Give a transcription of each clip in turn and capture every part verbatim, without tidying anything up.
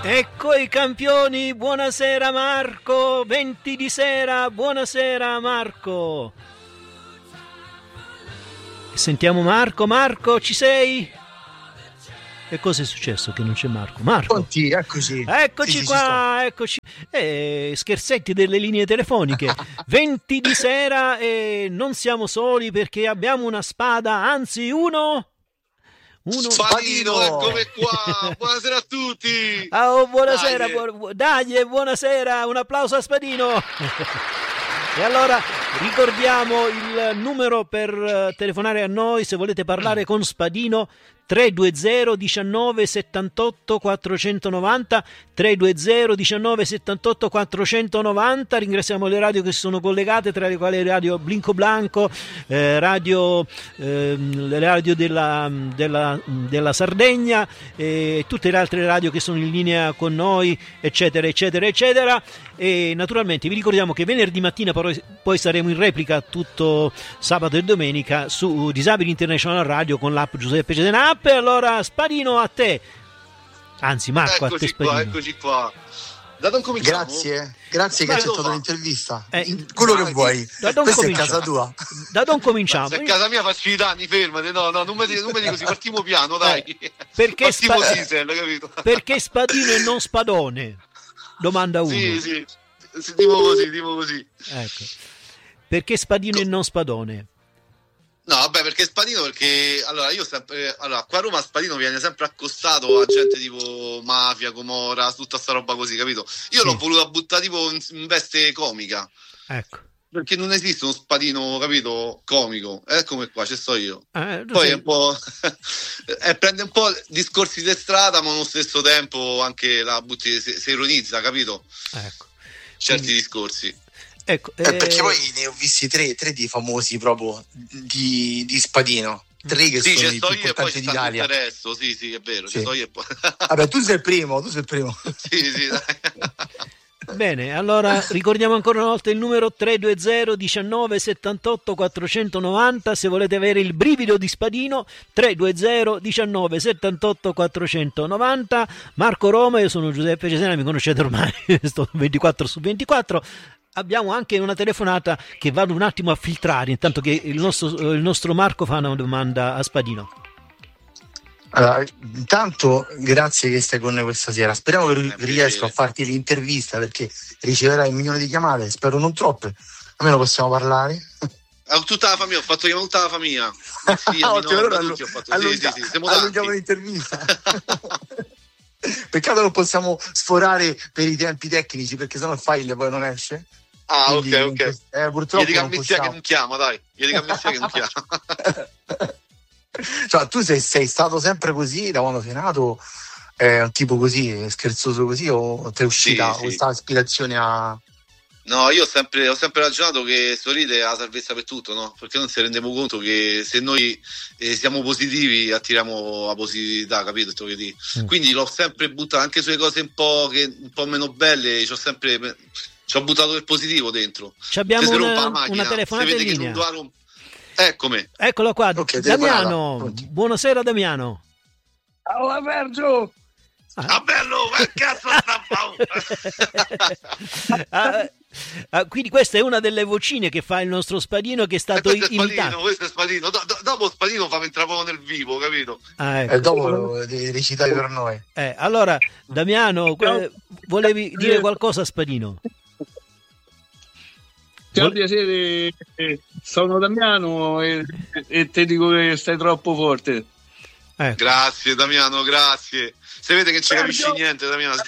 Ecco i campioni, buonasera Marco, venti di sera, buonasera Marco. Sentiamo Marco, Marco ci sei? E cosa è successo che non c'è Marco? Marco? Pronti, eccoci. Eccoci sì, qua, sì, eccoci. Eh, scherzetti delle linee telefoniche. venti di sera e non siamo soli perché abbiamo una spada, anzi uno... Uno... Spadino, eccomi qua, buonasera a tutti. Oh, buonasera, dai, bu- dai, buonasera, un applauso a Spadino. E allora ricordiamo il numero per uh, telefonare a noi se volete parlare con Spadino: tre due zero diciannove settantotto quattrocentonovanta, tre due zero diciannove settantotto quattrocentonovanta. Ringraziamo le radio che sono collegate, tra le quali Radio Blinco Blanco, eh, radio eh, le radio della, della, della Sardegna e tutte le altre radio che sono in linea con noi, eccetera eccetera eccetera. E naturalmente vi ricordiamo che venerdì mattina poi, poi saremo in replica tutto sabato e domenica su Disabili International Radio con l'app Giuseppe Cesena App. E allora Spadino, a te, anzi Marco, eccoci a te Spadino. qua, eccoci qua. Da dove cominciamo? Grazie, grazie che hai accettato fa? l'intervista. Eh, quello vai, che vuoi. Da don Questa è cominciamo. casa tua. Da dove cominciamo? Se a casa mia faccio i danni, fermate, no, no, non mi dico così, partiamo piano, dai. Eh, perché, partiamo spa- diesel, capito? perché Spadino e non Spadone? Domanda uno. Sì, sì, sì, dimo così, dimo così. Ecco. Perché Spadino e non Spadone? No, vabbè, perché Spadino, perché allora io sempre, allora qua a Roma Spadino viene sempre accostato a gente tipo mafia, Comora, tutta sta roba così, capito? Io Sì. l'ho voluto buttare tipo in, in veste comica, Ecco. perché non esiste uno Spadino, capito, comico. Eccomi qua, ci sto io. Eh, Poi sei... è un po' eh, prende un po' discorsi di strada, ma allo stesso tempo anche la butti, si, si ironizza, capito? Ecco. Certi Quindi, discorsi. ecco, Eh, eh, perché poi ne ho visti tre, tre di famosi proprio di, di Spadino. Tre che Sì, sono ci i sto più io e poi importanti ci sta tutto d'Italia. il resto, sì, sì, è vero, ci Sì. sto io e poi... Vabbè, tu sei il primo, tu sei il primo. Sì, sì, dai. Bene, allora ricordiamo ancora una volta il numero tre due zero diciannove settantotto quattrocentonovanta se volete avere il brivido di Spadino. Tre due zero diciannove settantotto quattrocentonovanta. Marco Roma, io sono Giuseppe Cesena, mi conoscete ormai, sto ventiquattro su ventiquattro. Abbiamo anche una telefonata che vado un attimo a filtrare intanto che il nostro, il nostro Marco fa una domanda a Spadino. Allora, intanto grazie che stai con noi questa sera. Speriamo che Eh, riesco a farti l'intervista perché riceverai un milione di chiamate, spero non troppe. Almeno possiamo parlare. Ho tutta la famiglia, ho fatto chiamare tutta la famiglia. Sì, Ah, mi ottimo, nonna, allora tutti ho fatto. allunga- Sì, sì, sì, siamo allunghiamo tanti. l'intervista. Peccato non possiamo sforare per i tempi tecnici perché sennò il file poi non esce. Ah, Quindi, ok, ok. eh, purtroppo Gli dica a non Mizia che possiamo. non chiama, dai. Gli dica a Mizia che non chiama. Cioè, tu sei, sei stato sempre così da quando sei nato, eh, un tipo così, scherzoso così, o ti è uscita Sì, sì. questa ispirazione a... No, io ho sempre, ho sempre ragionato che sorride è la salvezza per tutto, no? Perché non ci rendiamo conto che se noi eh, siamo positivi attiriamo la positività, capito? Sto che dico? Mm. Quindi l'ho sempre buttato anche sulle cose un po', che, un po' meno belle, ci ho sempre ci ho buttato del positivo dentro. Ci abbiamo Se si rompe una, la macchina, una telefonata se vede in che linea. non la rompe- Eccomi. Eccola qua, Ok, telefonata. Damiano. Pronti. Buonasera Damiano. Alla Vergio! Ah, bello, che cazzo sta Ah, ah, quindi questa è una delle vocine che fa il nostro Spadino che è stato questo è imitato. Spadino, questo è Spadino. Do- do- dopo Spadino fa entrare proprio nel vivo, capito? Ah, ecco. E dopo devi recitare per noi. Eh, allora, Damiano, eh, volevi dire qualcosa a Spadino? Ciao, Vol- piacere, eh, sono Damiano e, e ti dico che stai troppo forte. Ecco. Grazie Damiano, grazie. Se vede che non ci capisci Sergio. niente, Damiano.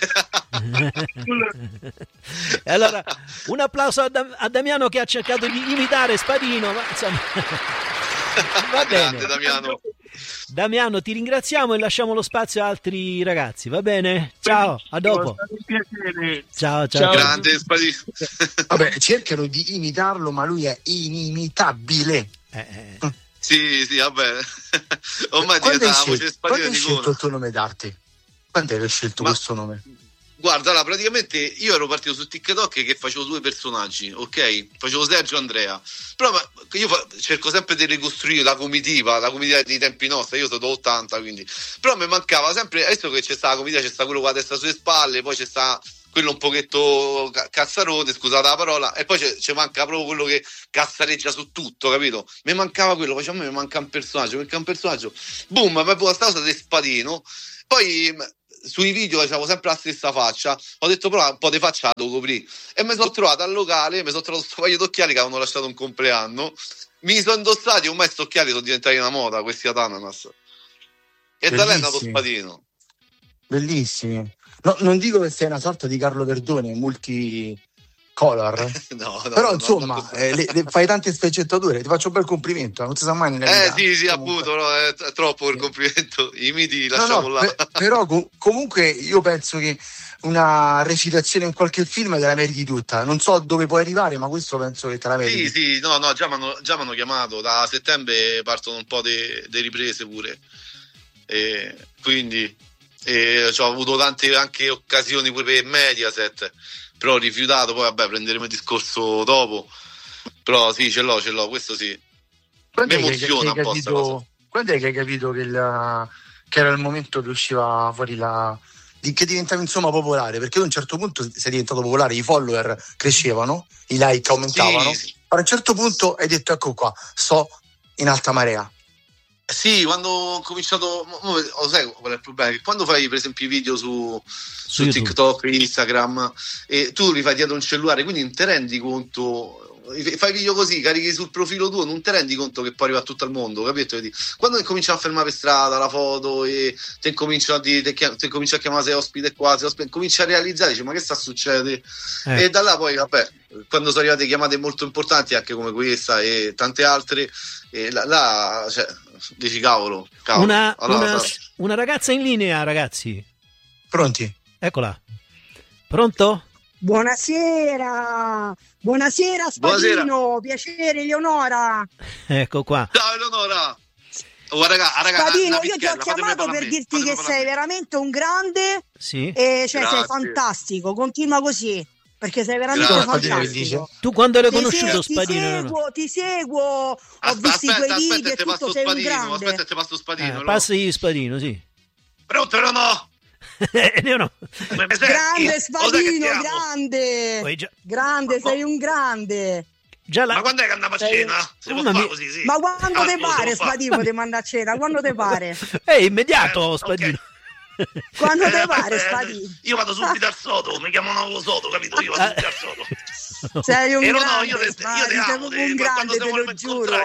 E allora, un applauso a, Dam- a Damiano che ha cercato di imitare Spadino, ma insomma, va Grande bene. Damiano. Damiano, ti ringraziamo e lasciamo lo spazio a altri ragazzi, va bene? Ciao, a dopo. È stato un piacere. Ciao, ciao. Ciao. Grande Spadino. Vabbè, cercano di imitarlo, ma lui è inimitabile. Eh, eh. Sì, sì, vabbè. Ormai Quando hai diventa la voce scelto, quando Spadino hai di scelto Cono. il tuo nome d'arte? Quando hai scelto Ma- questo nome? Guarda, allora, praticamente io ero partito su TikTok che facevo due personaggi, ok? Facevo Sergio e Andrea. Però ma, io fa, cerco sempre di ricostruire la comitiva, la comitiva dei tempi nostri, io sono ottanta, quindi però mi mancava sempre, adesso che c'è sta la comitiva, c'è sta quello con la testa sulle spalle, poi c'è sta quello un pochetto cazzarone, scusate la parola, e poi ci manca proprio quello che cazzareggia su tutto, capito? Mi mancava quello, poi a me mi manca un personaggio, perché un personaggio, boom, mi poi sta cosa di Spadino, poi sui video facevo sempre la stessa faccia, ho detto però un po' di faccia la devo coprire, e mi sono trovato al locale, mi sono trovato questo paio d'occhiali che avevano lasciato un compleanno, mi sono indossati, ormai sti occhiali sono diventati una moda, questi ad ananas, e da lì è nato Spadino. Bellissimi. No, non dico che sei una sorta di Carlo Verdone multicolor, no, no, però no, insomma no, no. Eh, le, le, fai tante sfaccettature, ti faccio un bel complimento, non si sa mai nella eh vita. sì sì Comunque. appunto, no, è, è troppo il complimento, i miti no, lasciamo no, là. per, però com- comunque io penso che una recitazione in qualche film te la meriti tutta, non so dove puoi arrivare, ma questo penso che te la meriti. Sì sì, no no, già mi hanno chiamato, da settembre partono un po' di riprese pure, e quindi e ho avuto tante anche occasioni pure per Mediaset, però ho rifiutato, poi vabbè prenderemo il discorso dopo, però sì ce l'ho ce l'ho questo sì. Quando mi è che, emoziona che hai un po' sta cosa. capito, quando è che hai capito che, il, che era il momento che usciva fuori la di, che diventavi insomma popolare, perché a un certo punto sei diventato popolare, i follower crescevano, i like aumentavano, sì, sì. a un certo punto hai detto ecco qua, sto in alta marea. Sì, quando ho cominciato, lo sai qual è il problema? Che quando fai per esempio i video su, su, su TikTok, Instagram, e tu li fai dietro un cellulare, quindi non ti rendi conto, fai video così, carichi sul profilo tuo, non ti rendi conto che poi arriva a tutto il mondo, capito? Quando cominciano a fermare per strada la foto e ti cominciano a dire, ti cominci a chiamare sei ospite qua, sei ospite, cominci a realizzare, dici ma che sta succedendo? Eh. E da là poi vabbè, quando sono arrivate chiamate molto importanti anche come questa e tante altre, e là, là cioè, dici cavolo, cavolo. Una, allora, una, una ragazza in linea, ragazzi. Pronti? Eccola. Pronto? Buonasera, buonasera Spadino, buonasera. Piacere Eleonora. Ecco qua. Ciao Eleonora. Oh, raga, raga, Spadino, io ti ho chiamato per dirti che sei veramente un grande, sì. E cioè sei fantastico, continua così, perché sei veramente Grazie. fantastico. Tu quando l'hai ti conosciuto se, Spadino? Ti seguo, no? ti seguo, ho aspetta, visto aspetta, i tuoi aspetta, video e tutto, sei Spadino, un grande. Aspetta, ti passo Spadino. Eh, passi Spadino, sì. Pronto, no? Io no. Grande Spadino, grande, grande, sei un grande. Già la... Ma quando è che andiamo a cena? Se può fare così, sì. Ma quando ah, te pare Spadino ti manda a cena? Quando te pare? È immediato, eh, Spadino. Okay. Quando te pare Spadino? Io vado subito al sodo, mi chiamano Sodo, capito? Io vado subito al sodo. Sei un Ero grande, no, io te, io te amo, sei un grande, te lo giuro.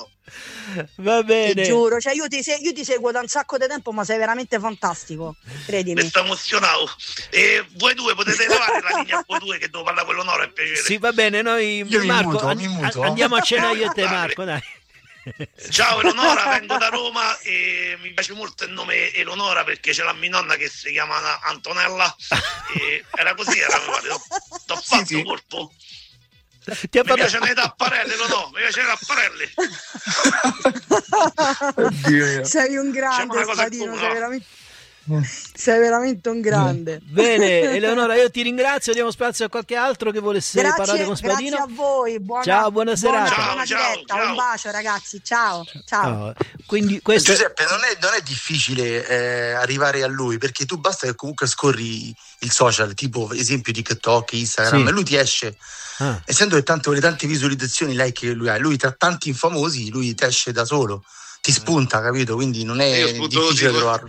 Va bene. Ti giuro, cioè io ti, se- io ti seguo da un sacco di tempo, ma sei veramente fantastico, credimi. Mi sto emozionando. E voi due potete levare la linea, voi due che devo parlare con l'onore, è piacere. Sì, va bene, noi io Marco muto, an- andiamo a cena io e te, Marco, dai. Ciao Eleonora, vengo da Roma e mi piace molto il nome Eleonora perché c'è la mia nonna che si chiama Antonella e era così, era t'ho fatto sì, sì. Colpo. Ti mi parlato... piacciono le tapparelle, no no, mi piacciono le tapparelle. Sei un grande Spadino, sei veramente... sei veramente un grande. Bene, Eleonora, io ti ringrazio, diamo spazio a qualche altro che volesse grazie, parlare con Spadino. Grazie a voi, buona, ciao, buona serata. Buona, buona ciao, diretta, ciao. Un bacio ragazzi, ciao, ciao. No, quindi questo... Giuseppe, non è, non è difficile eh, arrivare a lui, perché tu basta che comunque scorri il social, tipo esempio TikTok, Instagram, sì. E lui ti esce. Ah. Essendo che tante, le tante visualizzazioni, like che lui ha, lui tra tanti infamosi, lui ti esce da solo, ti spunta, capito? Quindi non è difficile trovarlo.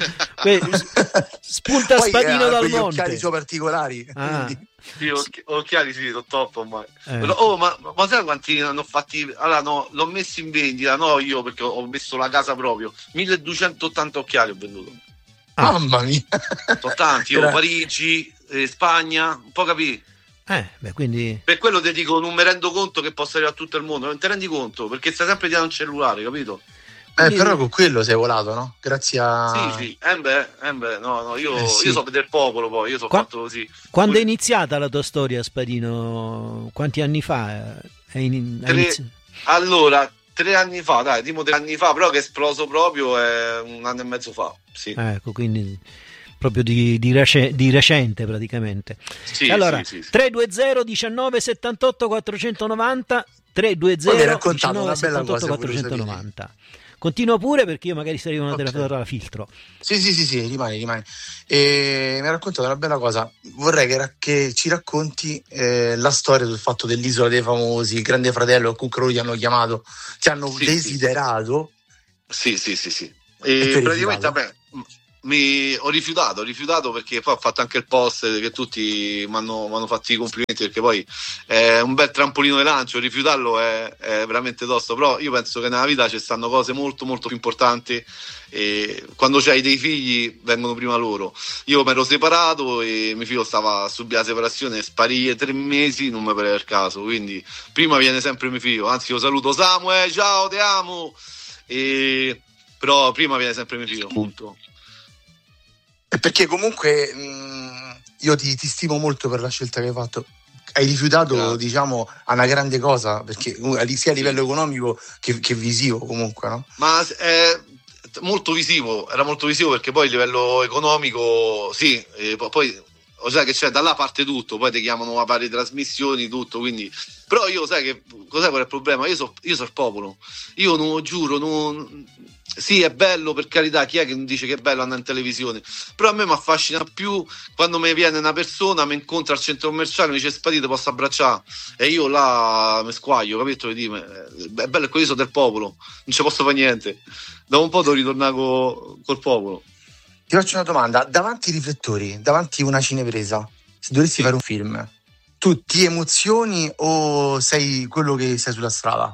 Spunta poi, Spadino eh, dal monte. Occhiali occhiali suoi particolari. Ah. Sì, occhi- occhiali sì, sono top ormai. Eh. Oh, ma, ma sai quanti hanno fatti? Allora no, l'ho messo in vendita, no io perché ho messo la casa proprio. milleduecentottanta occhiali ho venduto. Ah. Mamma mia. Sono tanti, io Parigi, eh, Spagna, un po' capì. Eh, beh, quindi... Per quello ti dico, non mi rendo conto che possa arrivare a tutto il mondo, non ti rendi conto, perché stai sempre dietro un cellulare, capito? Eh, però con quello sei volato, no? Grazie a... Sì, sì, eh beh, eh beh, no, no, io, eh sì. io so del popolo poi, io so Qua... fatto così. Quando Poi... è iniziata la tua storia, Spadino? Quanti anni fa? È in... tre... inizi... Allora, tre anni fa, dai, tipo tre anni fa, però che è esploso proprio è un anno e mezzo fa, sì. Ecco, quindi... proprio di, di, rec- di recente praticamente. Sì, allora sì, sì, sì. tre due zero uno nove sette otto quattro nove zero tre due zero diciannove settantotto quattrocentonovanta. Continua pure, perché io magari se arriva una okay. telefonata la filtro. Sì, sì, sì, sì, rimani, rimani. E mi ha raccontato una bella cosa. Vorrei che, che ci racconti eh, la storia del fatto dell'Isola dei Famosi, il Grande Fratello, comunque loro ti hanno chiamato, ti hanno sì, desiderato. Sì, sì, sì, sì. E, e praticamente, vabbè, mi ho rifiutato, ho rifiutato perché poi ho fatto anche il post che tutti mi hanno fatto i complimenti, perché poi è un bel trampolino di lancio, rifiutarlo è, è veramente tosto, però io penso che nella vita ci stanno cose molto molto più importanti e quando c'hai dei figli vengono prima loro. Io mi ero separato e mio figlio stava a subire la separazione, sparì tre mesi, non mi pareva il caso, quindi prima viene sempre mio figlio, anzi io saluto Samuel, ciao, ti amo, e... però prima viene sempre mio figlio, punto. Perché comunque mh, io ti, ti stimo molto per la scelta che hai fatto. Hai rifiutato, Grazie. diciamo, a una grande cosa, perché sia a livello economico che, che visivo comunque, no? Ma è molto visivo, era molto visivo perché poi a livello economico, sì, e poi o sai che c'è, da là parte tutto, poi ti chiamano a varie trasmissioni, tutto, quindi... Però io, sai che cos'è qual è il problema? Io so, io so il popolo, io non giuro, non... Sì, è bello, per carità, chi è che dice che è bello andare in televisione? Però a me mi affascina più quando mi viene una persona, mi incontra al centro commerciale, mi dice Spadino, posso abbracciare? E io là mi squaglio, capito? È bello, è io sono del popolo, non ci posso fare niente. Dopo un po' devo ritornare co, col popolo. Ti faccio una domanda, davanti ai riflettori, davanti a una cinepresa, se dovessi sì. fare un film, tu ti emozioni o sei quello che sei sulla strada?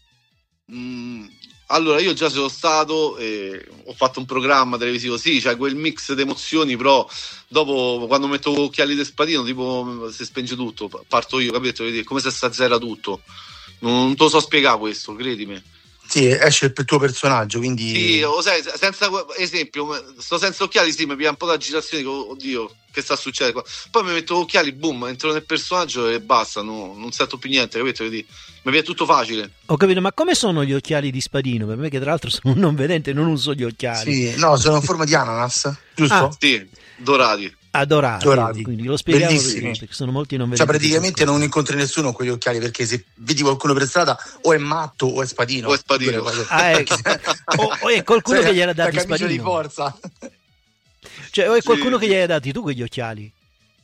Mm. Allora, io già sono stato, eh, ho fatto un programma televisivo, sì, c'è cioè quel mix di emozioni, però dopo, quando metto occhiali di Spadino, tipo, si spenge tutto, parto io, capito? È come se sta zero tutto. Non, non te lo so spiegare questo, credimi. Sì, esce il tuo personaggio, quindi... Sì, lo sai, senza esempio, sto senza occhiali, sì, mi piace un po' d'agitazione, dico, oddio, che sta succedendo qua? Poi mi metto occhiali, boom, entro nel personaggio e basta, no, non sento più niente, capito? Vedi? Mi viene tutto facile. Ho capito, ma come sono gli occhiali di Spadino? Per me che tra l'altro sono un non vedente, non uso gli occhiali. Sì, no, sono in forma di ananas, giusto? Ah. Sì, dorati. Adorati, dorati. Quindi lo spieghiamo perché, perché sono molti non vedenti. Cioè praticamente non incontri nessuno con quegli occhiali, perché se vedi qualcuno per strada o è matto o è Spadino. O è Spadino. Ah, ecco. o, o è qualcuno cioè, che gli era dati Spadino. Di forza. Cioè, o è qualcuno sì. che gli hai dati tu quegli occhiali.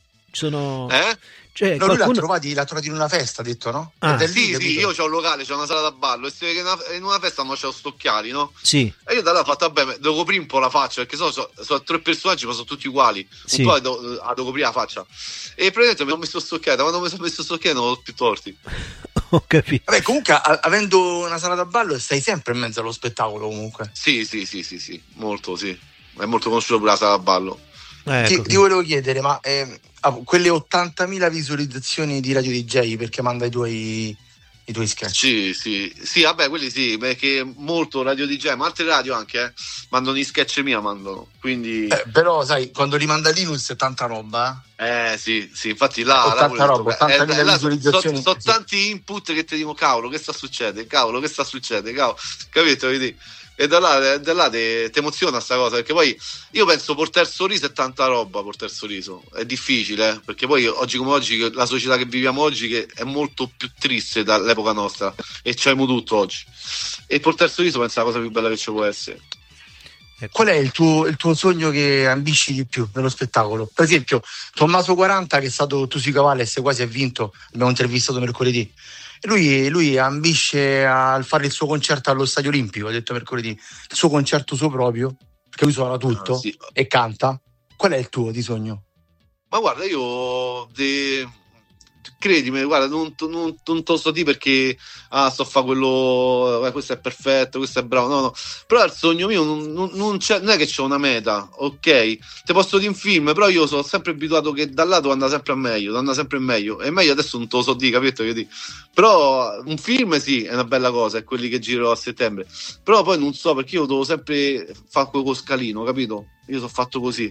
Sono... Eh? Cioè, no, qualcuno... lui l'ha trovati, l'ha trovati in una festa, ha detto, no? Ah. Sì, sì, sì, io c'ho un locale, c'ho una sala da ballo e si vede che in una, in una festa non c'ho sto occhiali, no? Sì. E io da là ho fatto, vabbè, devo coprire un po' la faccia, perché sono, sono, sono tre personaggi ma sono tutti uguali, sì. Un po' devo, devo coprire la faccia. E praticamente mi sono messo sto occhiali, quando mi sono messo sto occhiali non ho più torti. Ho capito. Vabbè, comunque, a, avendo una sala da ballo stai sempre in mezzo allo spettacolo comunque. Sì, sì, sì, sì, sì, molto, sì. È molto conosciuto pure la sala da ballo. Ecco. Ti, ti volevo chiedere, ma eh, quelle ottantamila visualizzazioni di Radio D J, perché manda i tuoi, i tuoi sketch? Sì, sì, sì, vabbè, quelli sì, perché molto Radio D J, ma altre radio anche, eh, mandano i sketch mia, mandano, quindi... Eh, però, sai, quando rimanda Linus è tanta roba, eh? Eh, sì, sì, infatti là... tanta roba, ottantamila eh, visualizzazioni. Sono so tanti input che ti dico, cavolo, che sta succedendo? Cavolo, che sta succedendo? Cavolo, capito, vedi? E da là, da là ti emoziona sta cosa, perché poi io penso portare il sorriso è tanta roba, portare il sorriso è difficile, eh? Perché poi oggi come oggi, la società che viviamo oggi che è molto più triste dall'epoca nostra e c'abbiamo tutto oggi, e portare il sorriso penso è la cosa più bella che ci può essere. Qual è il tuo, il tuo sogno che ambisci di più nello spettacolo? Per esempio Tommaso quaranta, che è stato Tu sui cavalli e se quasi ha vinto, abbiamo intervistato mercoledì. Lui, lui ambisce a fare il suo concerto allo Stadio Olimpico, ha detto mercoledì, il suo concerto suo proprio, perché lui suona tutto ah, sì. e canta. Qual è il tuo di sogno? Ma guarda, io de... credimi, guarda, non, non, non te lo so dire perché ah, sto a fare quello, eh, questo è perfetto, questo è bravo, no, no. Però il sogno mio non, non, non, c'è, non è che c'è una meta, ok? Te posso dire in film, però io sono sempre abituato che da là devo andare sempre a meglio, devo andare sempre in meglio, e meglio adesso non te lo so dire, capito? Io dico. Però un film sì, è una bella cosa, è quelli che giro a settembre, però poi non so, perché io devo sempre fare quello scalino, capito? Io sono fatto così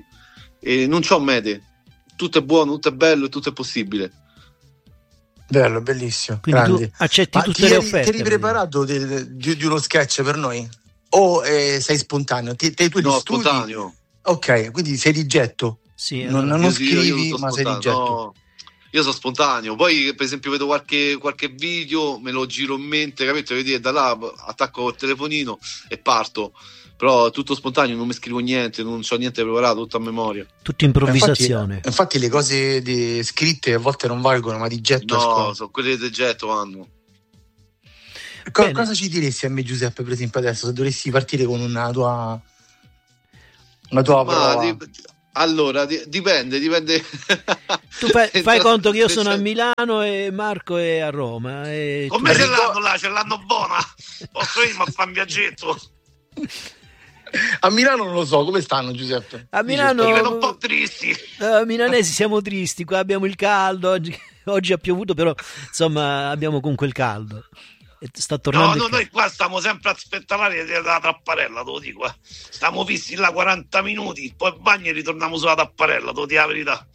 e non c'ho mete, tutto è buono, tutto è bello e tutto è possibile. Bello, bellissimo. Quindi grandi. Tu accetti Ma tutte ti le eri, offerte. Ti eri preparato di, di, di uno sketch per noi? O eh, sei spontaneo? Ti, te, tu no, studi? Spontaneo. Ok, quindi sei di getto. Sì, non, allora, non io, scrivi, io ma sei di getto. No. io sono spontaneo, poi per esempio vedo qualche, qualche video, me lo giro in mente, capito? Vedi, e da là attacco il telefonino e parto, però tutto spontaneo, non mi scrivo niente, non c'ho niente preparato, tutto a memoria. Tutto improvvisazione. Infatti, infatti le cose di, scritte a volte non valgono, ma di getto no, escono. sono quelle di getto vanno. Co- cosa ci diresti a me, Giuseppe, per esempio adesso, se dovessi partire con una tua una tua ma prova? Di, allora di, dipende dipende tu fai, fai conto che io sono a Milano e Marco è a Roma e come tu... ce l'hanno là, ce l'hanno buona, posso irmi a fare un viaggetto? A Milano non lo so, come stanno, Giuseppe? A Milano mi vedo un po' tristi. Uh, milanesi siamo tristi, qua abbiamo il caldo, oggi, oggi ha piovuto, però insomma abbiamo comunque il caldo. E sta tornando. No, no, noi qua stiamo sempre a aspettare l'aria della tapparella, te lo dico. Eh. Stiamo fissi là quaranta minuti, poi bagno e ritorniamo sulla tapparella, te lo dico la verità.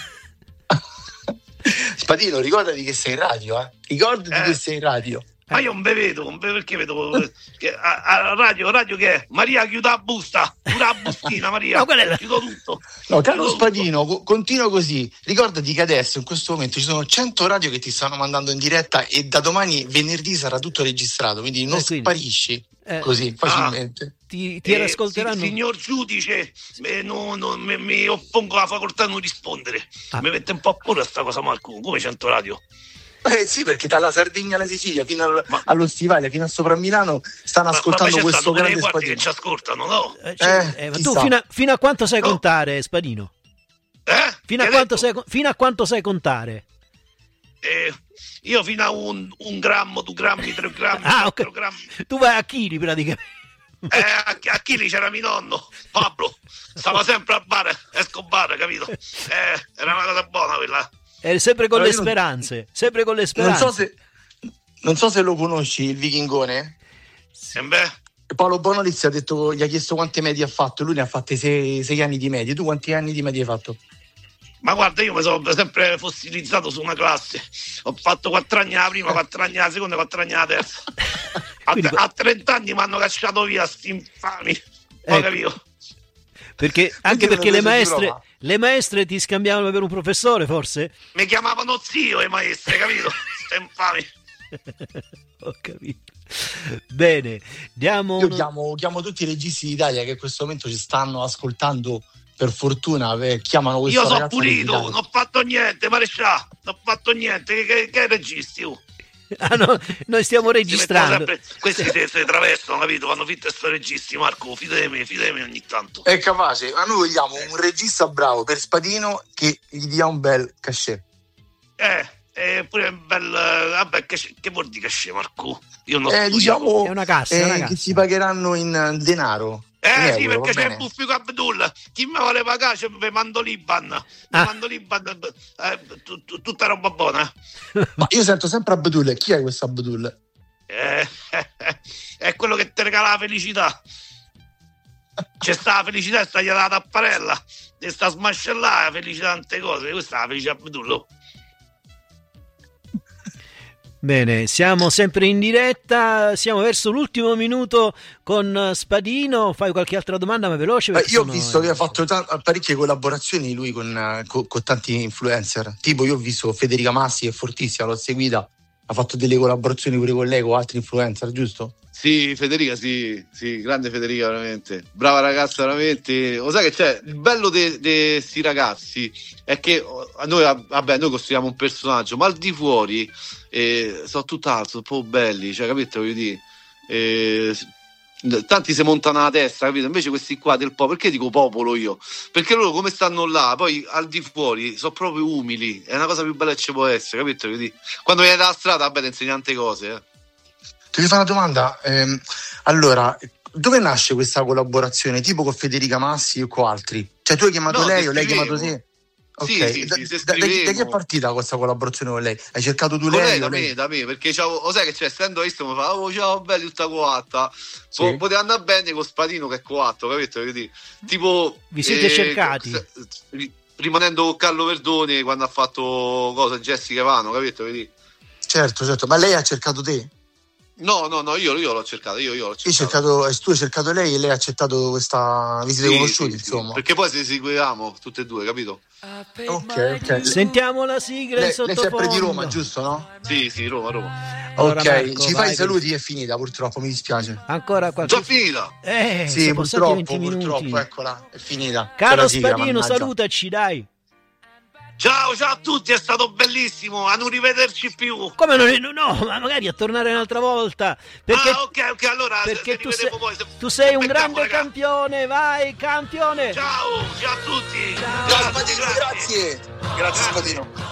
Spadino, ricordati che sei in radio, eh? Ricordati eh. che sei in radio. Ma io non ve vedo, non ve perché vedo che a, a radio, radio che è? Maria, chiuda la busta, chiuda la bustina, Maria, no, qual è la... chiudo tutto. No, caro chiudo Spadino, tutto. continua così. Ricordati che adesso, in questo momento, ci sono cento radio che ti stanno mandando in diretta e da domani, venerdì, sarà tutto registrato, quindi non eh, quindi, sparisci eh, così facilmente. Ah, ti ti eh, ascolteranno? Sì, signor giudice, eh, no, no, mi, mi oppongo alla facoltà di non rispondere. Ah. Mi mette un po' a paura sta cosa, Marco, come cento radio. Eh sì, perché dalla Sardegna alla Sicilia fino al, ma, allo Stivale, fino a sopra Milano stanno ma, ascoltando ma questo grande Spadino che ci ascoltano, no? Eh, cioè, eh, eh, ma tu fino a, fino a quanto sai no. contare, Spadino? Eh? Fino a, quanto sai, fino a quanto sai contare? Eh, io fino a un, un grammo, due grammi, tre grammi, ah, quattro okay. grammi. Tu vai a chili praticamente. Eh, a, a chili c'era mio nonno, Pablo, stava sempre al bar, Escobar, capito? Eh, era una cosa buona quella. È sempre con allora, le speranze, non... sempre con le speranze. Non so se, non so se lo conosci, il vichingone. Sì. Beh. Paolo Bonolizzi ha detto, gli ha chiesto quante medie ha fatto. Lui ne ha fatte sei, sei anni di medie. Tu quanti anni di medie hai fatto? Ma guarda, io mi sono sempre fossilizzato su una classe. Ho fatto quattro anni la prima, quattro anni la seconda, quattro anni la terza. A, Quindi... a trenta anni mi hanno cacciato via, sti infami. Poi ecco. Capito? Perché, anche perché le maestre, le maestre ti scambiavano per un professore, forse? Mi chiamavano zio le maestre, capito? Ste infami. Ho capito. Bene, diamo Io chiamo, chiamo tutti i registi d'Italia che in questo momento ci stanno ascoltando, per fortuna, eh, chiamano questo Io ragazzo. Io sono pulito, non ho fatto niente, marescià, non ho fatto niente, che, che, che registi tu? Ah no, noi stiamo registrando. Sempre, questi si, si travestono, capito? Fanno finta di essere registi, Marco, fida di me, fida di me ogni tanto. È capace, ma noi vogliamo un regista bravo per Spadino che gli dia un bel cachet. Eh, eh pure un bel, vabbè, che, che vuol dire cachet, Marco? Io non eh, diciamo, è una cassa, eh, una cassa. Che si pagheranno in denaro. Eh in sì, euro, perché c'è il buffico Abdul. Chi mi vuole pagare, cioè, vi mando l'Iban. Vi ah. mando l'Iban, eh, t- t- tutta roba buona. Ma io sento sempre Abdul. Chi è questo Abdul? Eh, eh, eh, è quello che ti regala la felicità. C'è sta la felicità e sta gli data tapparella. E sta smascellata la felicità tante cose. Questa è la felicità Abdul. Bene, siamo sempre in diretta, siamo verso l'ultimo minuto con Spadino. Fai qualche altra domanda, ma veloce? Eh, io ho sono... visto che ha fatto t- parecchie collaborazioni lui con, con, con tanti influencer. Tipo, io ho visto Federica Massi, è fortissima, l'ho seguita. Ha fatto delle collaborazioni pure con lei, con altri influencer, giusto? Sì, Federica, sì, sì, grande Federica, veramente. Brava ragazza, veramente. Lo sai che c'è? Il bello di questi ragazzi è che noi, vabbè, noi costruiamo un personaggio, ma al di fuori eh, sono tutt'altro, sono proprio belli, cioè, capito? Voglio dire, eh, tanti si montano alla testa, capito? Invece questi qua del popolo, perché dico popolo io? Perché loro come stanno là, poi al di fuori sono proprio umili, è una cosa più bella che ci può essere, capito? Voglio dire, quando vieni dalla strada, vabbè, ti insegna tante cose, eh. Ti devo fare una domanda. Eh, allora, dove nasce questa collaborazione? Tipo con Federica Massi o con altri? Cioè, tu hai chiamato no, lei o lei ha chiamato te? Ok, sì, sì, da, sì, da, da, da chi è partita questa collaborazione con lei? Hai cercato tu lei? lei da lei? me, da me, perché lo sai che c'è, essendo visto mi fa, oh ciao belli, tutta coatta, sì. Poteva andare bene con Spadino che è coatto, capito? Tipo, vi siete eh, cercati? Rimanendo con Carlo Verdone quando ha fatto cosa, Jessica Ivano, capito? Vedi? Certo, certo, ma lei ha cercato te? No, no, no, io, io l'ho cercato, io, io l'ho cercato. Io cercato, tu hai cercato lei e lei ha accettato questa visita sì, conosciuti, sì, insomma. Sì, perché poi se seguivamo tutte e due, capito? Ok, ok. Sentiamo la sigla lei, in sottofondo. Lei è sempre di Roma, giusto, no? Sì, sì, Roma, Roma. Allora, ok, Marco, ci vai, fai i saluti, è finita purtroppo, mi dispiace. Ancora qualche... Già finita! Eh, sì, purtroppo, purtroppo, minuti. eccola, è finita. Caro Spadino, salutaci, dai. Ciao, ciao a tutti, è stato bellissimo, a non rivederci più. Come non, no, ma magari a tornare un'altra volta. Perché, ah, ok, ok, allora perché se, se tu, sei, poi, se, tu sei un grande raga. campione, vai, campione. Ciao, ciao a tutti. Ciao, ciao Spadino, grazie. Grazie, grazie Spadino.